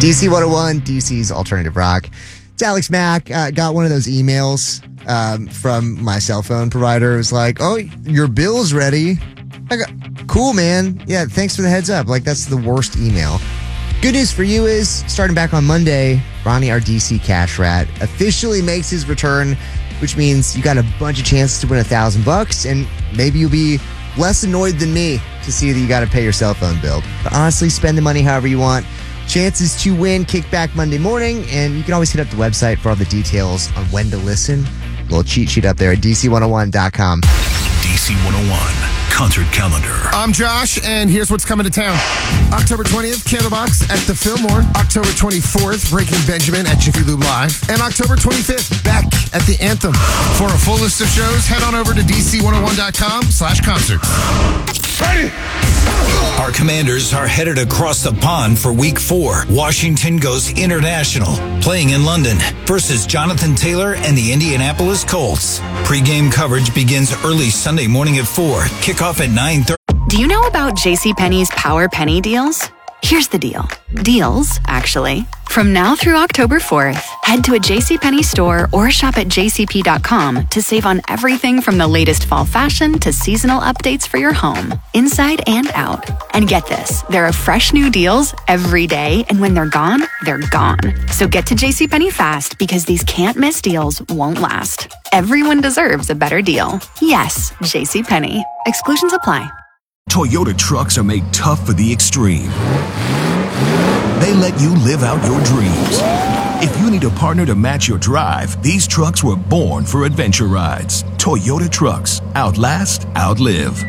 DC 101, DC's Alternative Rock. It's Alex Mack. Got one of those emails from my cell phone provider. It was like, oh, your bill's ready. I go, cool, man. Yeah, thanks for the heads up. Like, that's the worst email. Good news for you is, starting back on Monday, Ronnie, our DC cash rat, officially makes his return, which means you got a bunch of chances to win $1,000, and maybe you'll be less annoyed than me to see that you got to pay your cell phone bill. But honestly, spend the money however you want. Chances to win kick back Monday morning, and you can always hit up the website for all the details on when to listen. A little cheat sheet up there at DC101.com. DC 101 concert calendar. I'm Josh, and here's what's coming to town. October 20th, Candlebox at the Fillmore. October 24th, Breaking Benjamin at Jiffy Lube Live. And October 25th, Beck at the Anthem. For a full list of shows, head on over to DC101.com/concerts. Ready! Our Commanders are headed across the pond for Week 4. Washington goes international, playing in London versus Jonathan Taylor and the Indianapolis Colts. Pre-game coverage begins early Sunday morning at 4. Kickoff at 9:30. Do you know about JCPenney's Power Penny deals? Here's the deal. Deals, actually. From now through October 4th, head to a JCPenney store or shop at jcp.com to save on everything from the latest fall fashion to seasonal updates for your home, inside and out. And get this, there are fresh new deals every day, and when they're gone, they're gone. So get to JCPenney fast, because these can't-miss deals won't last. Everyone deserves a better deal. Yes, JCPenney. Exclusions apply. Toyota trucks are made tough for the extreme. They let you live out your dreams. If you need a partner to match your drive, these trucks were born for adventure rides. Toyota trucks. Outlast, outlive.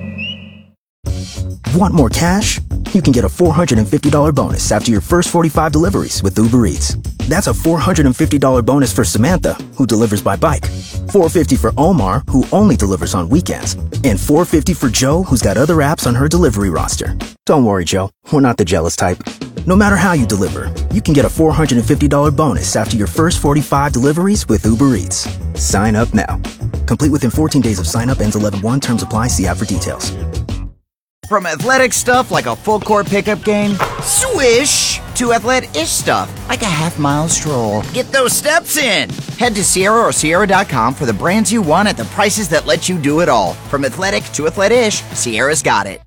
Want more cash? You can get a $450 bonus after your first 45 deliveries with Uber Eats. That's a $450 bonus for Samantha, who delivers by bike. $450 for Omar, who only delivers on weekends. And $450 for Joe, who's got other apps on her delivery roster. Don't worry, Joe. We're not the jealous type. No matter how you deliver, you can get a $450 bonus after your first 45 deliveries with Uber Eats. Sign up now. Complete within 14 days of sign up. Ends 11/1. Terms apply. See app for details. From athletic stuff like a full-court pickup game, swish, to athletic-ish stuff like a half-mile stroll. Get those steps in. Head to Sierra or Sierra.com for the brands you want at the prices that let you do it all. From athletic to athletic-ish, Sierra's got it.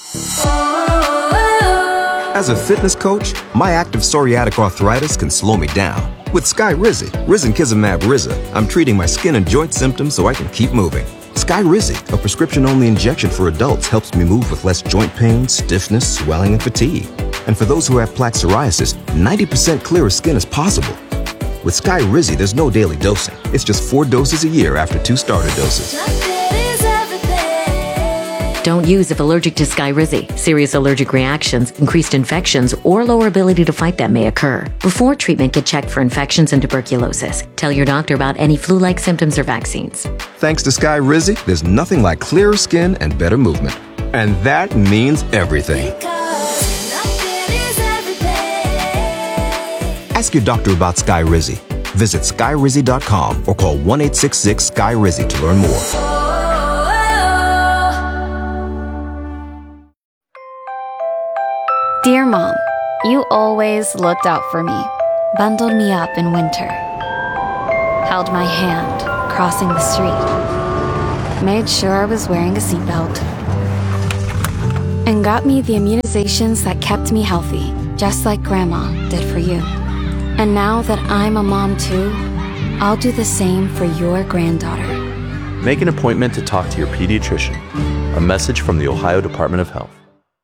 As a fitness coach, my active psoriatic arthritis can slow me down. With Skyrizi, Risankizumab Riza, I'm treating my skin and joint symptoms so I can keep moving. Skyrizi, a prescription-only injection for adults, helps me move with less joint pain, stiffness, swelling, and fatigue. And for those who have plaque psoriasis, 90% clearer skin is possible. With Skyrizi, there's no daily dosing. It's just 4 doses a year after 2 starter doses. Don't use if allergic to Skyrizi. Serious allergic reactions, increased infections, or lower ability to fight them may occur. Before treatment, get checked for infections and tuberculosis. Tell your doctor about any flu-like symptoms or vaccines. Thanks to Skyrizi, there's nothing like clearer skin and better movement. And that means everything. Ask your doctor about Skyrizi. Visit Skyrizi.com or call 1-866-SKY-RIZI to learn more. Dear Mom, you always looked out for me, bundled me up in winter, held my hand crossing the street, made sure I was wearing a seatbelt, and got me the immunizations that kept me healthy, just like Grandma did for you. And now that I'm a mom too, I'll do the same for your granddaughter. Make an appointment to talk to your pediatrician. A message from the Ohio Department of Health.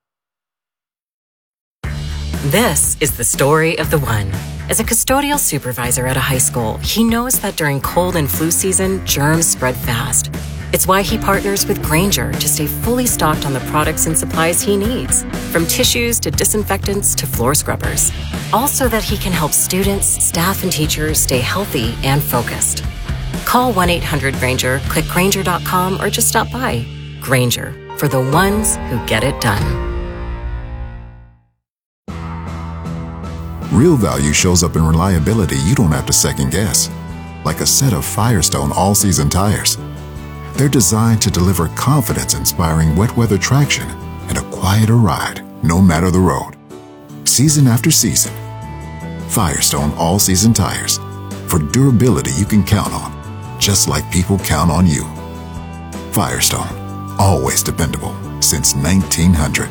This is the story of the one. As a custodial supervisor at a high school, he knows that during cold and flu season, germs spread fast. It's why he partners with Grainger to stay fully stocked on the products and supplies he needs, from tissues to disinfectants to floor scrubbers. All so that he can help students, staff, and teachers stay healthy and focused. Call 1-800-GRAINGER, click Grainger.com, or just stop by. Grainger, for the ones who get it done. Real value shows up in reliability you don't have to second guess, like a set of Firestone all-season tires. They're designed to deliver confidence-inspiring wet weather traction and a quieter ride, no matter the road. Season after season, Firestone all-season tires. For durability you can count on, just like people count on you. Firestone, always dependable since 1900.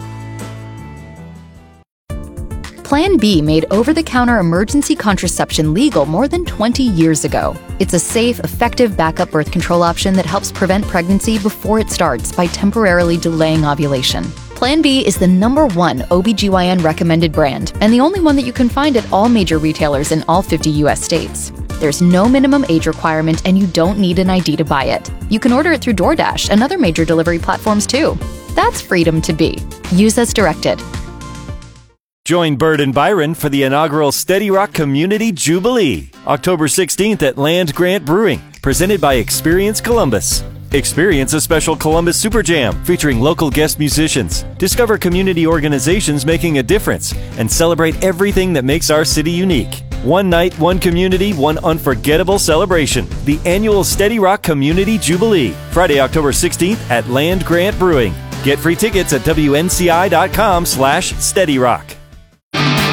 Plan B made over-the-counter emergency contraception legal more than 20 years ago. It's a safe, effective backup birth control option that helps prevent pregnancy before it starts by temporarily delaying ovulation. Plan B is the #1 OBGYN recommended brand and the only one that you can find at all major retailers in all 50 U.S. states. There's no minimum age requirement and you don't need an ID to buy it. You can order it through DoorDash and other major delivery platforms too. That's freedom to be. Use as directed. Join Bird and Byron for the inaugural Steady Rock Community Jubilee, October 16th at Land Grant Brewing, presented by Experience Columbus. Experience a special Columbus Super Jam featuring local guest musicians, discover community organizations making a difference, and celebrate everything that makes our city unique. One night, one community, one unforgettable celebration. The annual Steady Rock Community Jubilee, Friday, October 16th at Land Grant Brewing. Get free tickets at WNCI.com/SteadyRock.